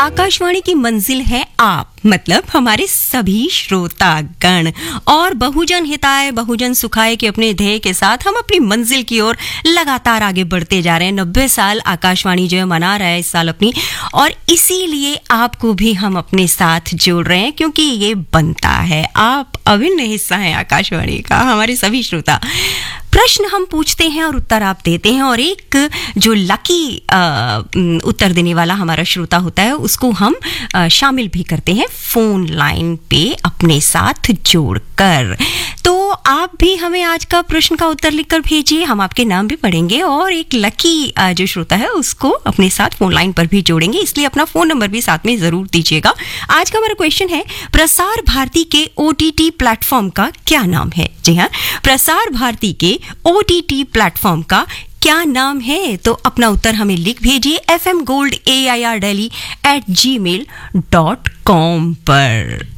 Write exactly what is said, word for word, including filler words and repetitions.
आकाशवाणी की मंजिल है आप, मतलब हमारे सभी श्रोतागण, और बहुजन हिताय बहुजन सुखाय के अपने ध्येय के साथ हम अपनी मंजिल की ओर लगातार आगे बढ़ते जा रहे हैं। नब्बे साल आकाशवाणी जो है मना रहा है इस साल अपनी, और इसीलिए आपको भी हम अपने साथ जोड़ रहे हैं, क्योंकि ये बनता है, आप अभिन्न हिस्सा हैं आकाशवाणी का, हमारे सभी श्रोता। प्रश्न हम पूछते हैं और उत्तर आप देते हैं, और एक जो लकी उत्तर देने वाला हमारा श्रोता होता है उसको हम आ, शामिल भी करते हैं फोन लाइन पे अपने साथ जोड़कर। तो आप भी हमें आज का प्रश्न का उत्तर लिखकर भेजिए, हम आपके नाम भी पढ़ेंगे और एक लकी आ, जो श्रोता है उसको अपने साथ फोन लाइन पर भी जोड़ेंगे, इसलिए अपना फोन नंबर भी साथ में जरूर दीजिएगा। आज का हमारा क्वेश्चन है, प्रसार भारती के ओटीटी प्लेटफॉर्म का क्या नाम है? जी हाँ, प्रसार भारती के ओटीटी प्लेटफॉर्म का क्या नाम है? तो अपना उत्तर हमें लिख भेजिए F M gold A I R Delhi eight ji mail dot com पर।